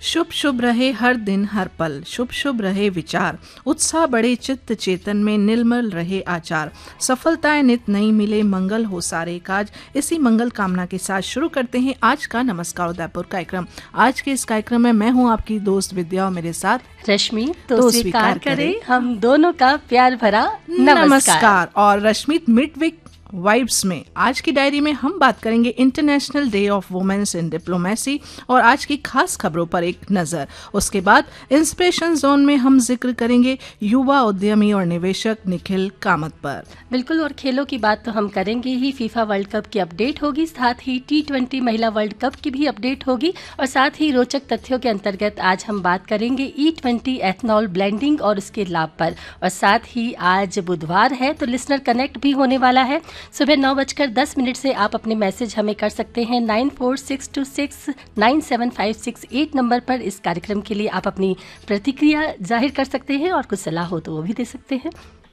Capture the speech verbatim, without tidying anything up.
शुभ शुभ रहे हर दिन हर पल, शुभ शुभ रहे विचार, उत्साह बढ़े चित्त चेतन में, निर्मल रहे आचार, सफलताएं नित नई मिले, मंगल हो सारे काज। इसी मंगल कामना के साथ शुरू करते हैं आज का नमस्कार उदयपुर कार्यक्रम। आज के इस कार्यक्रम में मैं हूं आपकी दोस्त विद्या और मेरे साथ रश्मि। तो, तो स्वीकार करें हम दोनों का प्यार भरा नमस्कार, नमस्कार। और रश्मि मिडवीक वाइब्स में आज की डायरी में हम बात करेंगे international day of women's in diplomacy और आज की खास खबरों पर एक नजर। उसके बाद इंस्पिरेशन जोन में हम जिक्र करेंगे युवा उद्यमी और निवेशक निखिल कामत पर। बिल्कुल, और खेलों की बात तो हम करेंगे ही। फीफा वर्ल्ड कप की अपडेट होगी, साथ ही टी ट्वेंटी महिला वर्ल्ड कप की भी अपडेट होगी और साथ ही रोचक तथ्यों के अंतर्गत आज हम बात करेंगे ई ट्वेंटी एथनॉल ब्लेंडिंग और उसके लाभ पर। और साथ ही आज बुधवार है तो लिसनर कनेक्ट भी होने वाला है। सुबह नौ बजकर दस मिनट से आप अपने मैसेज हमें कर सकते हैं nine four six to six nine seven five six eight number पर। इस कार्यक्रम के लिए आप अपनी प्रतिक्रिया जाहिर कर सकते हैं और कुछ सलाह हो तो वो भी दे सकते हैं।